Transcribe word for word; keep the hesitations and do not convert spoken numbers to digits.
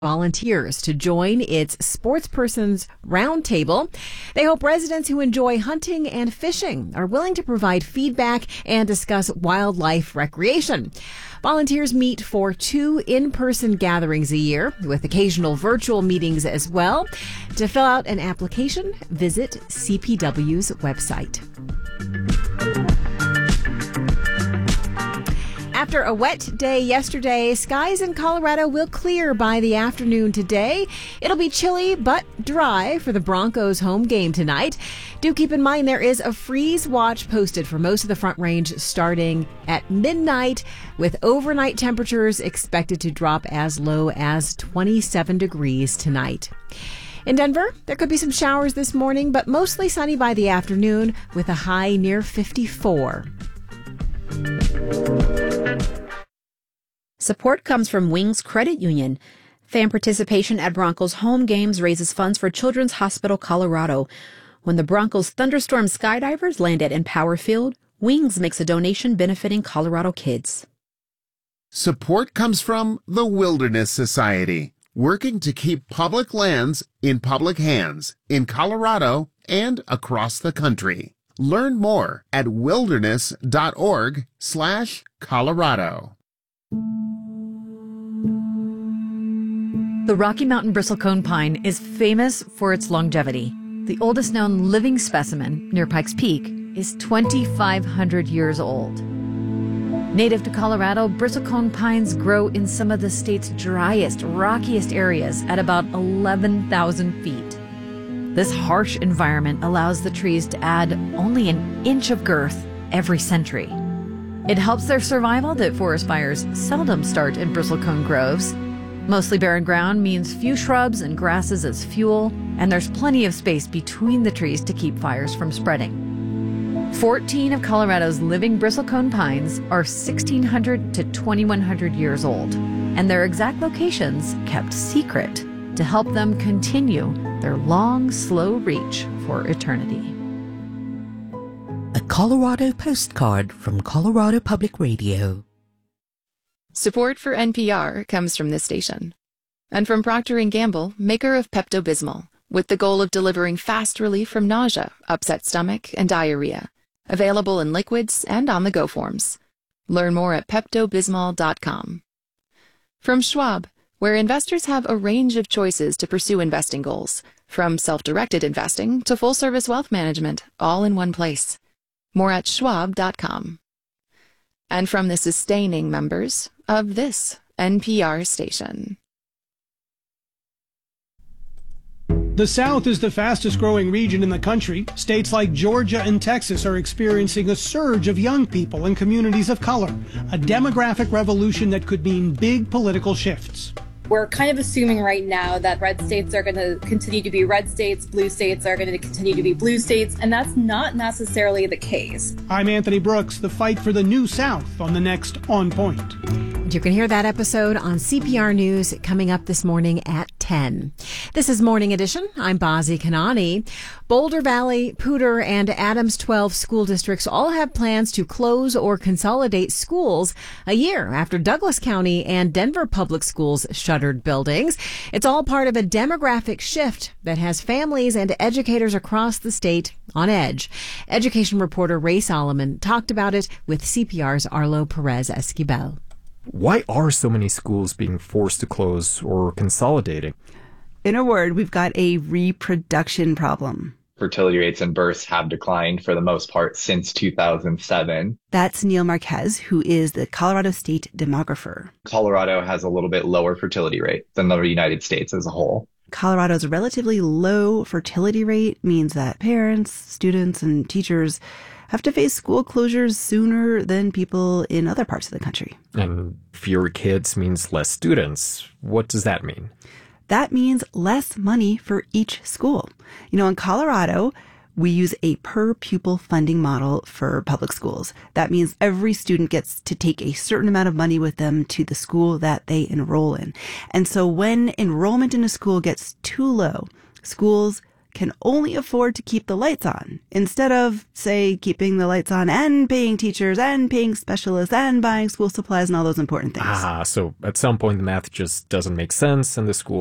volunteers to join its Sportspersons Roundtable. They hope residents who enjoy hunting and fishing are willing to provide feedback and discuss wildlife recreation. Volunteers meet for two in-person gatherings a year, with occasional virtual meetings as well. To fill out an application, visit C P W's website. After a wet day yesterday, skies in Colorado will clear by the afternoon today. It'll be chilly but dry for the Broncos home game tonight. Do keep in mind there is a freeze watch posted for most of the Front Range starting at midnight, with overnight temperatures expected to drop as low as twenty-seven degrees tonight. In Denver, there could be some showers this morning, but mostly sunny by the afternoon with a high near fifty-four. Support comes from Wings Credit Union. Fan participation at Broncos home games raises funds for Children's Hospital Colorado. When the Broncos Thunderstorm skydivers land at Empower Field, Wings makes a donation benefiting Colorado kids. Support comes from the Wilderness Society, working to keep public lands in public hands in Colorado and across the country. Learn more at wilderness.org slash Colorado. The Rocky Mountain bristlecone pine is famous for its longevity. The oldest known living specimen near Pikes Peak is twenty-five hundred years old. Native to Colorado, bristlecone pines grow in some of the state's driest, rockiest areas at about eleven thousand feet. This harsh environment allows the trees to add only an inch of girth every century. It helps their survival that forest fires seldom start in bristlecone groves. Mostly barren ground means few shrubs and grasses as fuel, and there's plenty of space between the trees to keep fires from spreading. fourteen of Colorado's living bristlecone pines are sixteen hundred to twenty-one hundred years old, and their exact locations kept secret to help them continue their long, slow reach for eternity. A Colorado postcard from Colorado Public Radio. Support for N P R comes from this station. And from Procter and Gamble, maker of Pepto-Bismol, with the goal of delivering fast relief from nausea, upset stomach, and diarrhea. Available in liquids and on-the-go forms. Learn more at Pepto Bismol dot com. From Schwab, where investors have a range of choices to pursue investing goals, from self-directed investing to full-service wealth management, all in one place. More at Schwab dot com. And from the sustaining members of this N P R station. The South is the fastest growing region in the country. States like Georgia and Texas are experiencing a surge of young people and communities of color, a demographic revolution that could mean big political shifts. We're kind of assuming right now that red states are going to continue to be red states, blue states are going to continue to be blue states, and that's not necessarily the case. I'm Anthony Brooks. The fight for the new South on the next On Point. You can hear that episode on C P R News coming up this morning at ten. This is Morning Edition. I'm Bazi Kanani. Boulder Valley, Poudre, and Adams twelve school districts all have plans to close or consolidate schools a year after Douglas County and Denver Public Schools shuttered buildings. It's all part of a demographic shift that has families and educators across the state on edge. Education reporter Ray Solomon talked about it with C P R's Arlo Perez Esquivel. Why are so many schools being forced to close or consolidating? In a word, we've got a reproduction problem. Fertility rates and births have declined for the most part since two thousand seven. That's Neil Marquez, who is the Colorado State demographer. Colorado has a little bit lower fertility rate than the United States as a whole. Colorado's relatively low fertility rate means that parents, students, and teachers have to face school closures sooner than people in other parts of the country. And fewer kids means less students. What does that mean? That means less money for each school. You know, in Colorado, we use a per pupil funding model for public schools. That means every student gets to take a certain amount of money with them to the school that they enroll in. And so when enrollment in a school gets too low, schools can only afford to keep the lights on instead of, say, keeping the lights on and paying teachers and paying specialists and buying school supplies and all those important things. Ah, so at some point the math just doesn't make sense and the school